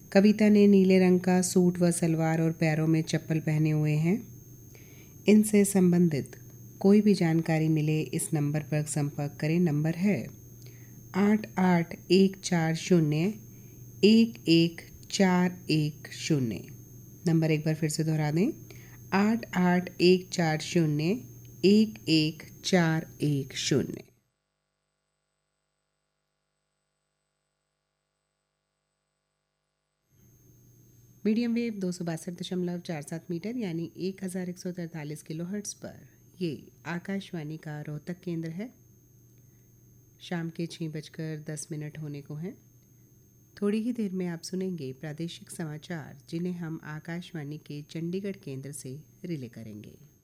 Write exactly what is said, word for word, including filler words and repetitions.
कविता ने नीले रंग का सूट व सलवार और पैरों में चप्पल पहने हुए हैं। इनसे संबंधित कोई भी जानकारी मिले इस नंबर पर संपर्क करें। नंबर है आठ आठ एक चार शून्य एक एक चार एक शून्य। नंबर एक बार फिर से दोहरा दें, आठ आठ एक चार शून्य एक एक चार एक शून्य। मीडियम वेव दो सौ बासठ दशमलव चार सात मीटर यानी एक हज़ार एक सौ तैंतालीस किलो हर्ट्ज़ पर ये आकाशवाणी का रोहतक केंद्र है। शाम के छः बजकर दस मिनट होने को हैं। थोड़ी ही देर में आप सुनेंगे प्रादेशिक समाचार, जिन्हें हम आकाशवाणी के चंडीगढ़ केंद्र से रिले करेंगे।